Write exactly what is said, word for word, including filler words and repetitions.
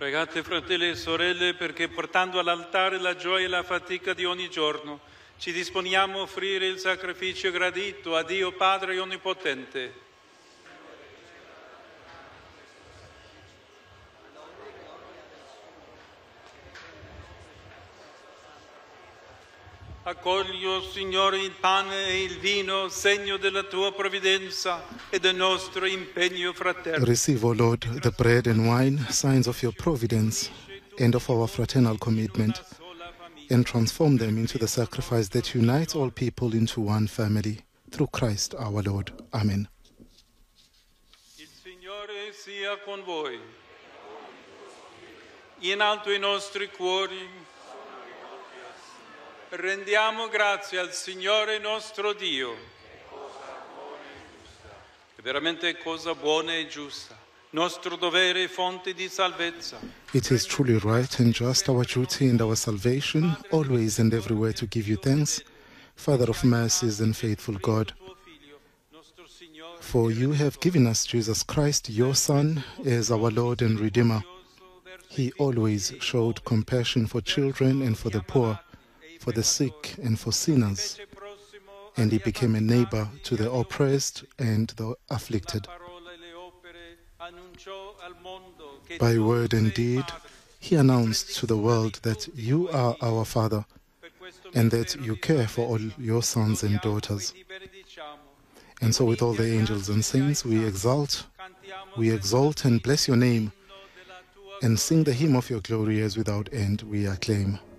Pregate, fratelli e sorelle, perché portando all'altare la gioia e la fatica di ogni giorno, ci disponiamo a offrire il sacrificio gradito a Dio Padre Onnipotente. Accoglio, Signore, il pane e il vino, segno della tua provvidenza e del nostro impegno fraterno. Receive, O Lord, the bread and wine, signs of your providence and of our fraternal commitment, and transform them into the sacrifice that unites all people into one family. Through Christ our Lord. Amen. Il Signore sia con voi. In alto i nostri cuori, rendiamo grazie al Signore nostro Dio. È veramente cosa buona e giusta, nostro dovere e fonte di salvezza. It is truly right and just, our duty and our salvation, always and everywhere to give you thanks, Father of mercies and faithful God. For you have given us Jesus Christ, your Son, as our Lord and Redeemer. He always showed compassion for children and for the poor, for the sick and for sinners, and he became a neighbor to the oppressed and the afflicted. By word and deed, he announced to the world that you are our Father, and that you care for all your sons and daughters. And so with all the angels and saints, we exalt, we exalt and bless your name, and sing the hymn of your glory as without end we acclaim.